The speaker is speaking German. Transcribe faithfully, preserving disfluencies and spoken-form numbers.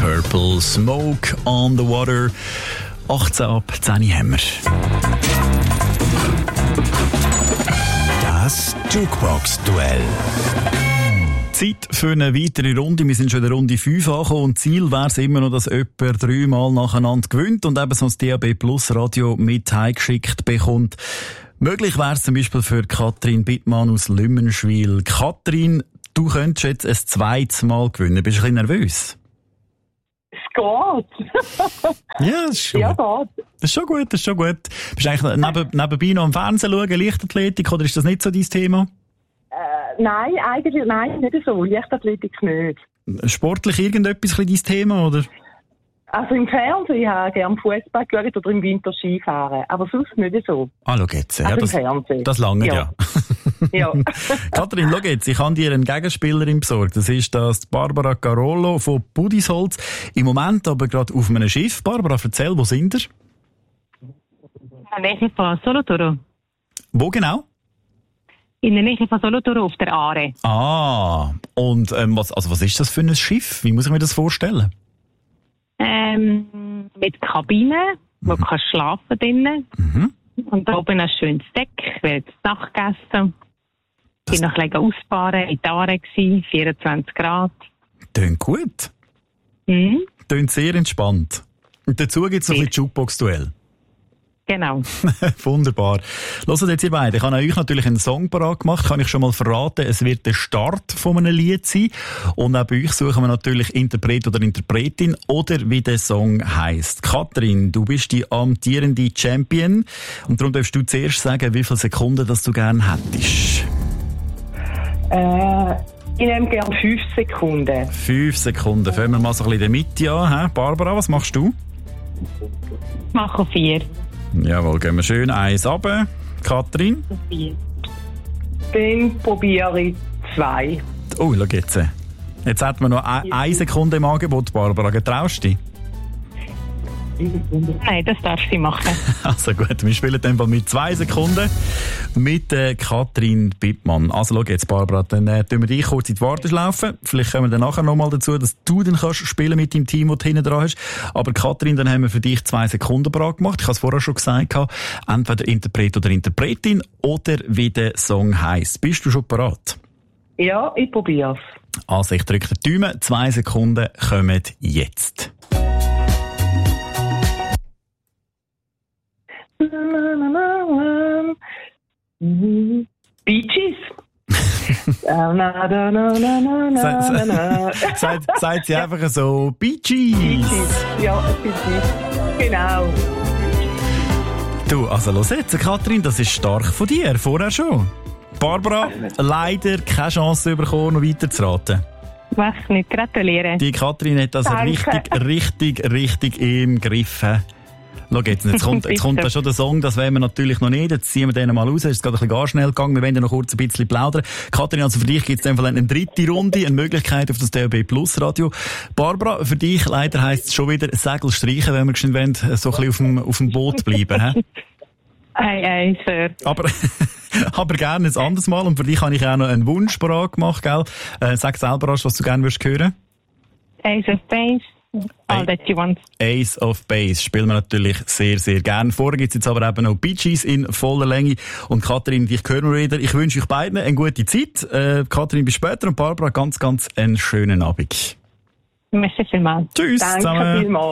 Purple, Smoke on the Water. achtzehn ab zehn haben wir. Das Jukebox-Duell. Zeit für eine weitere Runde. Wir sind schon in der Runde fünf angekommen und Ziel wäre es immer noch, dass jemand dreimal nacheinander gewinnt und eben so ein D A B Plus Radio mit heimgeschickt bekommt. Möglich wäre es zum Beispiel für Katrin Bittmann aus Lümmenschwil. Katrin, du könntest jetzt ein zweites Mal gewinnen. Bist du ein bisschen nervös? Es geht. Ja, das ist schon Ja, gut. geht. Das ist schon gut, das ist schon gut. Bist du eigentlich neben, nebenbei noch am Fernsehen schauen, Leichtathletik, oder ist das nicht so dein Thema? Äh, nein, eigentlich nein, nicht so. Leichtathletik nicht. Sportlich irgendetwas ein bisschen dein Thema, oder? Also im Fernsehen, ich habe gerne Fußball geschaut oder im Winter Skifahren. Aber sonst nicht so. Ah, schau jetzt. Ja, Also das, im Fernsehen. das lange ja. Ja. Katrin, schau jetzt, ich habe dir eine Gegenspielerin besorgt. Das ist das Barbara Carollo von Budisholz. Im Moment aber gerade auf einem Schiff. Barbara, erzähl, wo sind ihr? In der Nähe von Solothurn. Wo genau? In der Nähe von Solothurn auf der Aare. Ah, und ähm, was, also was ist das für ein Schiff? Wie muss ich mir das vorstellen? Ähm, mit Kabine, wo Mhm. du kannst schlafen drinnen. Mhm. Und da oben ein schönes Deck, wird Nacht gegessen. Ich Das- bin noch ein bisschen ausfahren, in der Aare gsi, vierundzwanzig Grad. Tönt gut. Mhm. Tönt sehr entspannt. Und dazu gibt es noch ein Sehr. bisschen Jukebox-Duell. Genau. Wunderbar. Hört jetzt ihr beide. Ich habe euch natürlich einen Song parat gemacht. Kann ich schon mal verraten, es wird der Start von einem Lied sein. Und auch bei euch suchen wir natürlich Interpret oder Interpretin oder wie der Song heisst. Katrin, du bist die amtierende Champion. Und darum darfst du zuerst sagen, wie viele Sekunden das du gerne hättest. Äh, ich nehme gerne fünf Sekunden. Fünf Sekunden. Fangen wir mal so ein bisschen in der Mitte an. He? Barbara, was machst du? Ich mache vier. Jawohl, gehen wir schön eins runter. Katrin? Vier. Dann probiere ich zwei. Oh, schau jetzt. Jetzt hat man noch ein- eine Sekunde im Angebot, Barbara. Getraust du dich? Nein, das darfst du machen. Also gut, wir spielen dann mit zwei Sekunden mit äh, Katrin Bittmann. Also schau jetzt, Barbara, dann äh, tun wir dich kurz in die Warteschlaufe. Vielleicht kommen wir dann nachher nochmal dazu, dass du dann kannst spielen mit deinem Team, das du hinten dran hast. Aber Katrin, dann haben wir für dich zwei Sekunden bereit gemacht. Ich habe es vorher schon gesagt, entweder Interpret oder Interpretin oder wie der Song heisst. Bist du schon bereit? Ja, ich probiere es. Also ich drücke den Daumen. Zwei Sekunden kommen jetzt. Bee Gees. Na, na, na, na, na, na, na, na. Sagt, sagt sie einfach so, Bee Bee Gees. Gees. Ja, Bee Gees. Genau. Du, also los jetzt, Katrin, das ist stark von dir, vorher schon. Barbara, leider keine Chance bekommen, noch weiterzuraten. Was nicht, gratuliere. Die Katrin hat also Danke. richtig, richtig, richtig im Griff. Schau jetzt, jetzt kommt, jetzt kommt da schon der Song, das wollen wir natürlich noch nicht. Jetzt ziehen wir den mal raus. Es ist gerade ein bisschen gar schnell gegangen. Wir wollen ja noch kurz ein bisschen plaudern. Katrin, also für dich gibt es in dem Fall eine dritte Runde, eine Möglichkeit auf das D A B Plus Radio. Barbara, für dich leider heisst es schon wieder Segel streichen, wenn wir geschwind wollen, so ein bisschen auf dem, auf dem Boot bleiben. He? Ei, ei, Sir. Aber, aber gerne ein anderes Mal. Und für dich habe ich auch noch einen Wunsch parat gemacht, gell? Äh, sag selber, was du gerne würdest hören. Ace of Base. All that you want. Ace of Base spielen wir natürlich sehr, sehr gern. Vorher gibt es jetzt aber eben noch Bee Gees in voller Länge. Und Katrin, dich hören wir wieder. Ich wünsche euch beiden eine gute Zeit. Äh, Katrin, bis später. Und Barbara, ganz, ganz einen schönen Abend. Merci vielmals. Tschüss Danke zusammen. vielmals.